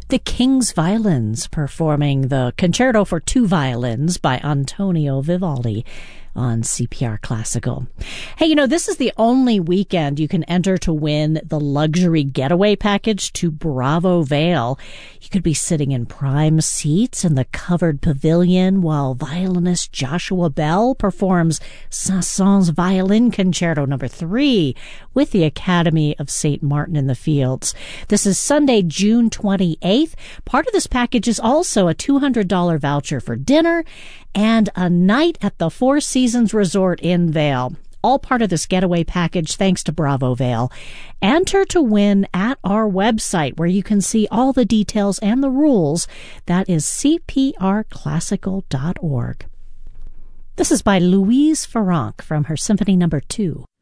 The King's Violins performing the Concerto for Two Violins by Antonio Vivaldi on CPR Classical. Hey, this is the only weekend you can enter to win the luxury getaway package to Bravo Vale. You could be sitting in prime seats in the covered pavilion while violinist Joshua Bell performs Saint-Saëns Violin Concerto No. 3 with the Academy of St. Martin in the Fields. This is Sunday, June 28th. Part of this package is also a $200 voucher for dinner and a night at the Four Seasons Resort in Vail. All part of this getaway package thanks to Bravo Vail. Enter to win at our website where you can see all the details and the rules. That is cprclassical.org. This is by Louise Farranc from her Symphony No. 2.